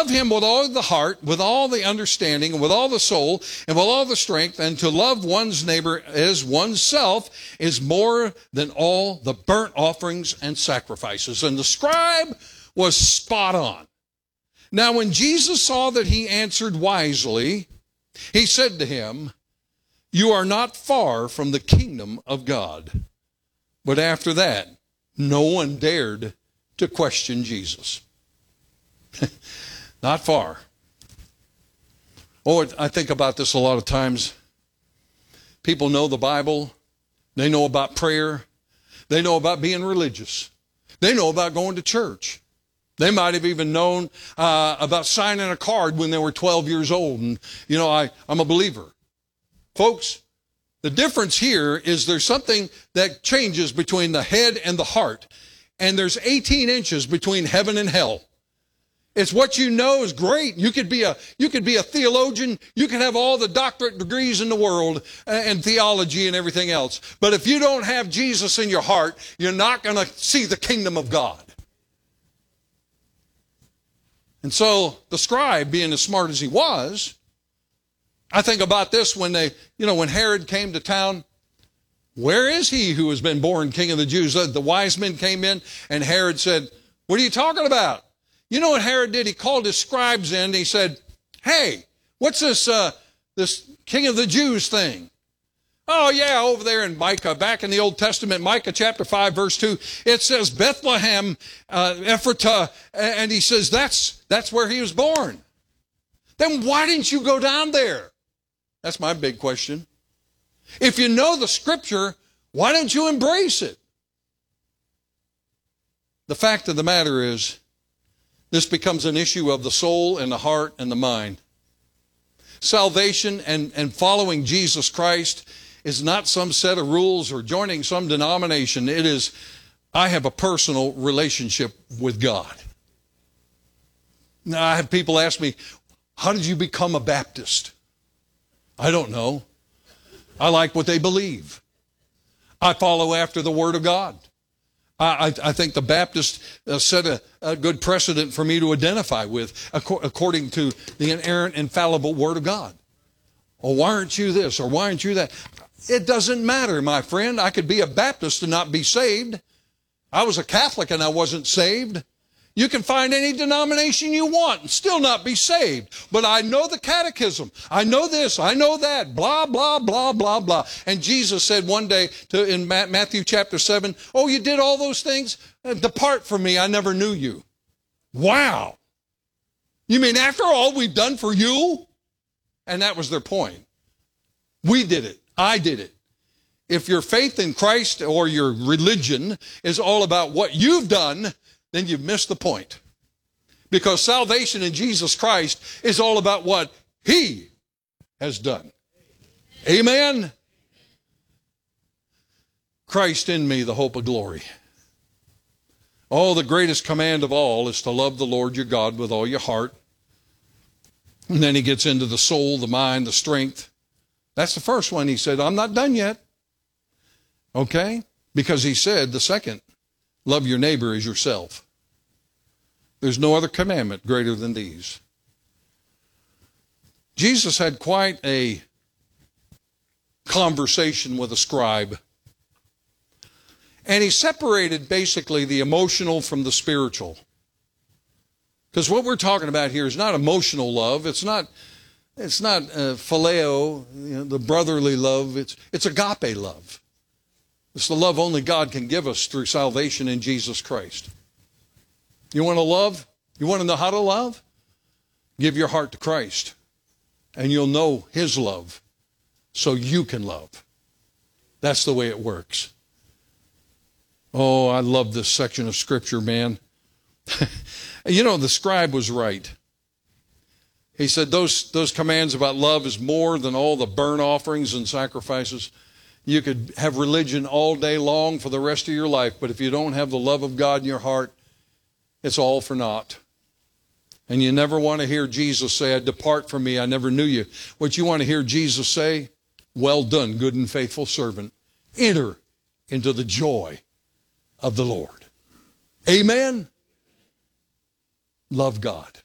love him with all the heart, with all the understanding, and with all the soul, and with all the strength, and to love one's neighbor as oneself is more than all the burnt offerings and sacrifices. And the scribe was spot on. Now, when Jesus saw that he answered wisely, he said to him, "You are not far from the kingdom of God." But after that, no one dared to question Jesus. Not far. Oh, I think about this a lot of times. People know the Bible. They know about prayer. They know about being religious. They know about going to church. They might have even known about signing a card when they were 12 years old. And, I'm a believer. Folks, the difference here is there's something that changes between the head and the heart. And there's 18 inches between heaven and hell. It's what you know is great. You could be a theologian. You could have all the doctorate degrees in the world and theology and everything else. But if you don't have Jesus in your heart, you're not going to see the kingdom of God. And so the scribe, being as smart as he was, I think about this when when Herod came to town. Where is he who has been born King of the Jews? The wise men came in and Herod said, "What are you talking about?" You know what Herod did? He called his scribes in and he said, "Hey, what's this King of the Jews thing?" "Oh yeah, over there in Micah, back in the Old Testament, Micah chapter 5, verse 2, it says Bethlehem, Ephratah, and he says that's where he was born. Then why didn't you go down there?" That's my big question. If you know the scripture, why don't you embrace it? The fact of the matter is, this becomes an issue of the soul and the heart and the mind. Salvation and following Jesus Christ is not some set of rules or joining some denomination. It is, I have a personal relationship with God. Now, I have people ask me, "How did you become a Baptist?" I don't know. I like what they believe. I follow after the Word of God. I think the Baptists set a good precedent for me to identify with according to the inerrant, infallible Word of God. Oh, why aren't you this or why aren't you that? It doesn't matter, my friend. I could be a Baptist and not be saved. I was a Catholic and I wasn't saved. You can find any denomination you want and still not be saved. But I know the catechism. I know this. I know that. Blah, blah, blah, blah, blah. And Jesus said one day in Matthew chapter 7, "Oh, you did all those things? Depart from me. I never knew you." Wow. You mean after all we've done for you? And that was their point. We did it. I did it. If your faith in Christ or your religion is all about what you've done, then you've missed the point. Because salvation in Jesus Christ is all about what He has done. Amen? Christ in me, the hope of glory. Oh, the greatest command of all is to love the Lord your God with all your heart. And then he gets into the soul, the mind, the strength. That's the first one. He said, I'm not done yet. Okay? Because he said, the second, love your neighbor as yourself. There's no other commandment greater than these. Jesus had quite a conversation with a scribe. And he separated basically the emotional from the spiritual. Because what we're talking about here is not emotional love. It's not phileo, the brotherly love. It's agape love. It's the love only God can give us through salvation in Jesus Christ. You want to love? You want to know how to love? Give your heart to Christ, and you'll know His love, so you can love. That's the way it works. Oh, I love this section of Scripture, man. The scribe was right. He said those commands about love is more than all the burnt offerings and sacrifices. You could have religion all day long for the rest of your life, but if you don't have the love of God in your heart, it's all for naught. And you never want to hear Jesus say, depart from me, I never knew you. What you want to hear Jesus say, well done, good and faithful servant. Enter into the joy of the Lord. Amen? Love God.